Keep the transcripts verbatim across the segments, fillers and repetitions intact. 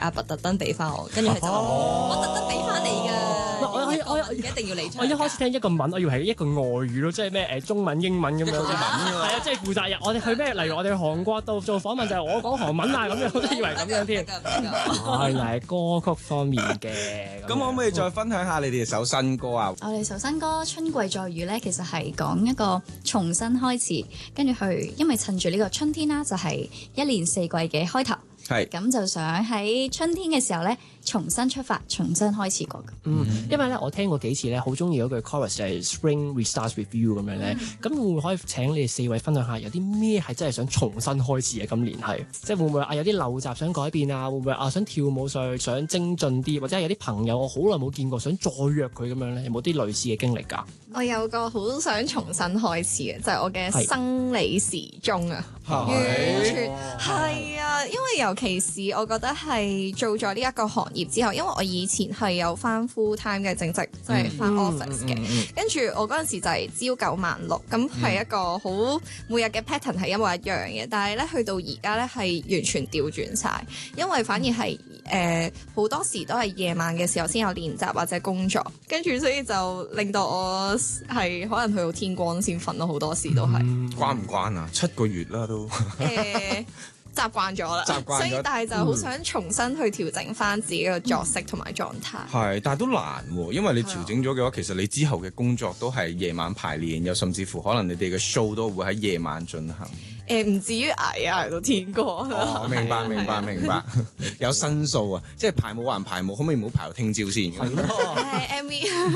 阿伯特登俾翻我，跟住佢就話、哦、我特登俾翻你㗎。 我我我一定要你唱。 我一開始聽一個文，我以為係一個外語咯，即係咩誒中文、英文咁樣。 文㗎嘛。 係啊，即係負責人。我哋去咩？例如我哋去韓國度做訪問，就係我講韓文啊咁樣，我都以為咁樣添。原來係歌曲方面嘅。 咁可唔可以再分享下你哋首新歌啊？ 我哋首新歌《春季在雨》咧，其實係講一個重新開始，跟住去，因為趁住呢個春天啦，就係一年四季嘅開頭。 係。 咁就想喺春天嘅時候咧，重新出發，重新開始過。 嗯，因為咧我聽過幾次咧，好中意嗰句 chorus 就係 Spring restarts with you 咁樣咧。咁、嗯、會唔會可以請你哋四位分享下，有啲咩係真係想重新開始嘅？今年係，即係會唔會啊有啲陋習想改變啊？會唔會啊想跳舞上去想精進啲，或者係有啲朋友我好耐冇見過，想再約佢咁樣咧？有冇啲類似嘅經歷㗎？ 我有個好想重新開始嘅，就係、是、我嘅生理時鐘啊！完全係啊，因為尤其是我覺得係做咗呢一個行業之後，因為我以前係有翻 full time 嘅正職，即係翻 office 嘅，跟住我嗰陣時就係朝九晚六，咁係一個好每日嘅 pattern 係一模一樣嘅，但係咧去到而家咧係完全調轉晒，因為反而係誒好多時都係夜晚嘅時候先有練習或者工作，跟住所以就令到我係可能去到天光先瞓咯，好多時都係、嗯、 關唔關啊？七個月啦都。誒、 欸，習慣咗啦， 習慣咗， 所以但係就好想重新去調整翻自己嘅作息同埋狀態。 係、嗯，但係都難喎，因為你調整咗嘅話，其實你之後嘅工作都係夜晚排練，又甚至乎可能你哋嘅 show 都會喺夜晚進行。 誒唔、呃、至於捱啊，捱到天光。 哦，明白明白明白，有申訴啊，即係排舞還排舞，可唔可以唔好排到聽朝先？係咯，M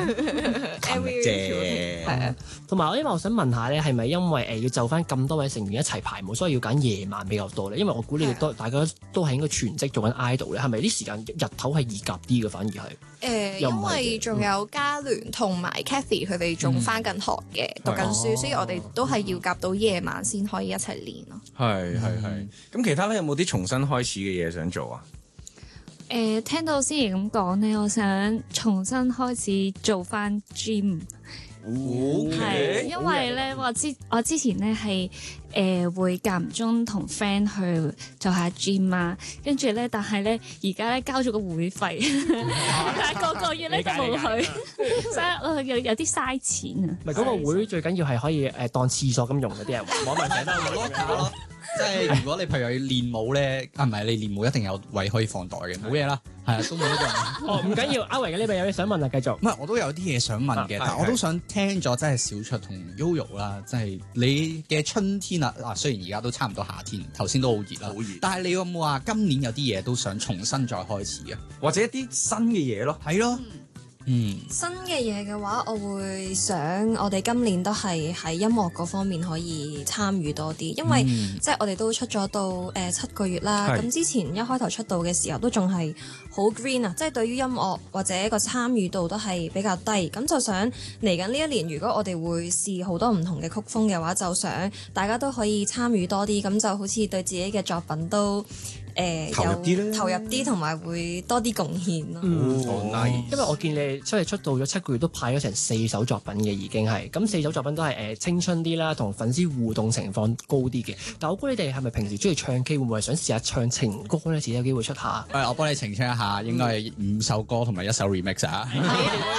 V，M V 啫。 係啊，同埋我因為我想問下咧，係咪因為誒要就翻咁多位成員一齊排舞，所以要揀夜晚比較多咧？因為我估你哋都大家都係應該全職做緊 idol 咧，係咪啲時間日頭係易夾啲嘅？反而係。 誒、呃，因為仲有嘉聯同埋 Cathy 佢哋仲翻緊學嘅，嗯、讀緊書，哦、所以我哋都係要夾到夜晚先可以一齊練咯。 係係係。咁其他咧有冇啲重新開始嘅嘢想做啊？ 誒、呃，聽到先咁講咧，我想重新開始做翻 gym。係、 okay， 因為咧，我之我之前咧係誒會間唔中同 friend 去做下 gym 啊，跟住咧，但係咧而家咧交咗個會費，但係個個月咧都冇去，所以我有有啲嘥錢啊。 唔係嗰個會最緊要係可以誒當廁所咁用嗰啲人，網民成日都講。 即係如果你譬如要練舞咧，啊唔係你練舞一定有位可以放袋嘅，冇嘢啦，係啊，都冇呢個。 哦，唔緊要，阿維嘅呢邊有嘢想問啊，繼續。 唔係，我都有啲嘢想問嘅，啊、但係我都想聽咗，真係小卓同 Yoyo 啦，即係你嘅春天啊，嗱雖然而家都差唔多夏天，頭先都好熱啦，好熱。但係你有冇話今年有啲嘢都想重新再開始啊？ 或者一啲新嘅嘢咯？ 係咯。嗯， 新嘅嘢嘅話，我會想我哋今年都係喺音樂嗰方面可以參與多啲，因為、嗯、即係我哋都出咗到誒、呃、七個月啦。咁之前一開頭出道嘅時候都仲係好 green 啊，即係對於音樂或者個參與度都係比較低。咁就想嚟緊呢一年，如果我哋會試好多唔同嘅曲風嘅話，就想大家都可以參與多啲，咁就好似對自己嘅作品都。誒、呃、 投入啲咧， 投入啲同埋會多啲貢獻咯。 嗯， 好 nice。 因為我見你出嚟出道咗七個月都派咗成四首作品嘅，已經係咁四首作品都係誒、呃、青春啲啦，同粉絲互動情況高啲嘅。但我估你哋係咪平時中意唱 K，會唔會係想試下唱情歌咧？遲啲有機會出下。 誒，我幫你澄清一下，應該係五首歌同埋一首 remix 啊。 好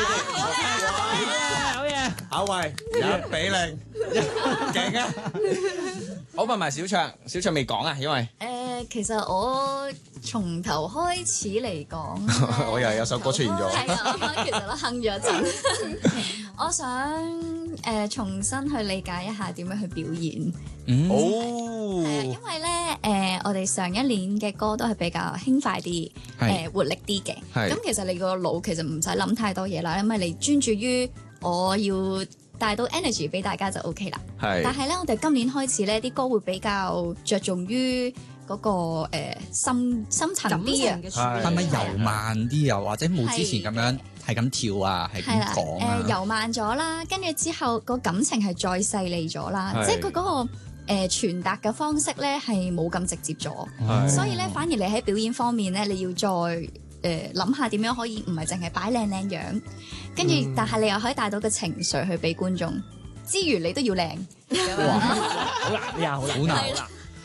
嘢， 阿維一比零，勁啊！好，問埋小卓，小卓未講啊，因為誒、呃，其實我從頭開始嚟講， 我又有首歌出現咗， 係啊，其實都哼咗一陣。我想誒、呃、重新去理解一下點樣去表演。 嗯， 係啊、 哦， 因為咧誒、呃，我哋上一年嘅歌都係比較輕快啲，誒、呃、活力啲嘅。咁其實你個腦其實唔使諗太多嘢啦，因為你專注於我要帶到 energy 俾大家就 OK 啦。係，但係咧，我哋今年開始咧，啲歌會比較着重於嗰、那個誒、呃、深深層啲啊， 係咪柔慢啲又或者冇之前咁樣係咁跳啊，係咁講啊？ 誒柔、呃、慢咗啦，跟住之後個感情係再細膩咗啦，即係佢嗰個誒、呃、傳達嘅方式咧係冇咁直接咗，所以咧反而你喺表演方面咧，你要再誒諗下點樣可以唔係淨係擺靚靚樣，跟住、嗯、但係你又可以帶到個情緒去俾觀眾。之餘你都要靚， 哇！好難呀，好難，好難。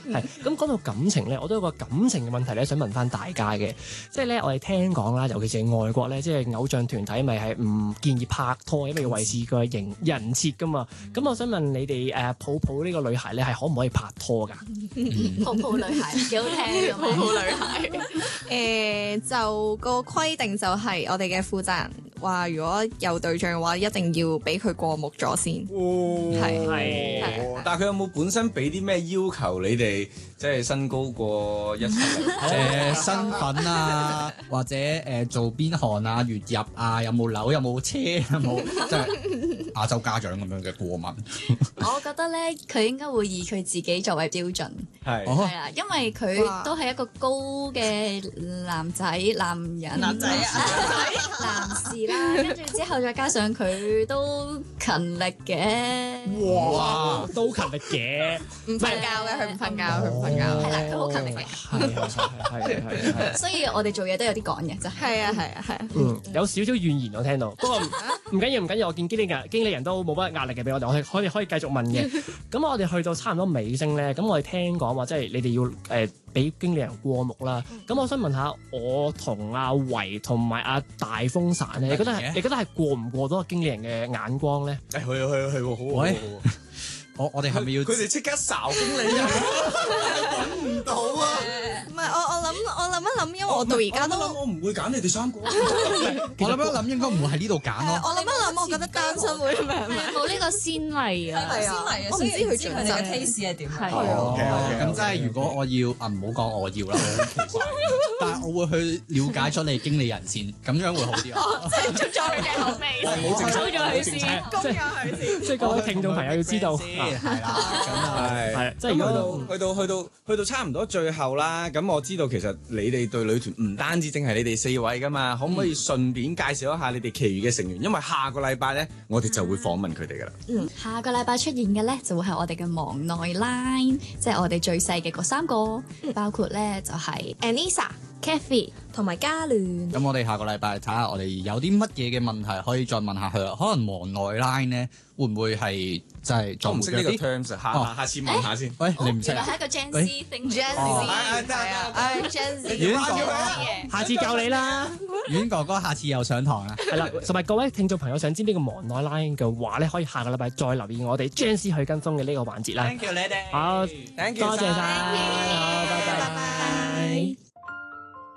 係咁講到感情咧，我都有個感情嘅問題咧，想問翻大家嘅，即係咧我哋聽講啦，尤其是係外國咧，即係偶像團體咪係唔建議拍拖，因為要維持個形人設噶嘛。咁我想問你哋誒抱抱呢個女孩咧，係可唔可以拍拖㗎？ 抱抱女孩幾好聽咁抱抱女孩。誒就個規定就係我哋嘅負責人話，如果有對象嘅話，一定要俾佢過目咗先。係係、 哦，但係佢有冇本身俾啲咩要求你哋？即係身高過一七零， 誒身份啊，或者誒、呃、做邊行啊，月入啊，有冇樓，有冇車，有冇即係亞洲家長咁樣嘅過問。 我覺得咧，佢應該會以佢自己作為標準， 係哦係啦，因為佢都係一個高嘅男仔、男人、 男仔啊男士啦，跟住之後再加上佢都勤力嘅， 哇，都勤力嘅， 唔瞓覺嘅，佢唔瞓覺，佢唔瞓覺。 係啦，佢好勤力嘅， 係係係係係。 所以我哋做嘢都有啲趕嘅，真係。 係啊係啊係啊。 嗯，有少少怨言我聽到，不過唔緊要唔緊要，我見經理人經理人都冇乜壓力嘅俾我哋，我哋可以可以繼續問嘅。咁我哋去到差唔多尾聲咧，咁我哋聽講話即係你哋要誒俾、呃、經理人過目啦。咁我想問下，我同阿維同埋阿大風散咧，你覺得係你覺得係過唔過到個經理人嘅眼光咧？ 誒係啊係啊係喎，好喎。 喂我我哋係咪要？ 佢哋即刻睄經理人，揾唔到啊！ 唔係我我諗我諗一諗，因為我到而家都我唔會揀你哋三個。 我諗一諗應該唔會喺呢度揀咯。 我諗一諗，我覺得單身會咩咩？ 冇呢個先例啊， 係啊，我唔知佢準則 case 係點。 係哦啊， 咁即係如果我要啊，唔好講我要啦，我其實，但係我會去了解咗你經理人先，咁樣會好啲啊。 即係捉咗佢嘅口味， 冇正收咗佢先， 攻咗佢先。 即係各位聽眾朋友要知道， 係啦，咁啊， 係係即係如果去到去到去到差唔多最後啦，咁我知道其實你哋對女團唔單止淨係你哋四位噶嘛，可唔可以順便介紹一下你哋其餘嘅成員？因為下個禮拜咧，我哋就會訪問佢哋噶啦。 嗯，下個禮拜出現嘅咧就會係我哋嘅忙內 line，即係我哋最細嘅嗰三個，包括咧就係 Anissa、Kathy 同埋嘉聯。 咁我哋下個禮拜睇下我哋有啲乜嘢嘅問題可以再問下佢啦。可能忙內 line 咧會唔會係即係再我唔識呢個活躍啲？ terms，下下次問下先。 喂，你唔識啊？ 原來係一個 Gen Z thing Gen Z 係啊，唉 Gen Z 遠哥嘅下次教你啦。 遠哥哥下次又上堂啦。 係啦，同埋各位聽眾朋友想知呢個忙內 line 嘅話咧，可以下個禮拜再留意我哋 Gen Z 去跟風嘅呢個環節啦。 Thank you，你哋。 好， Thank you， 多謝晒，好，拜拜。 拜拜。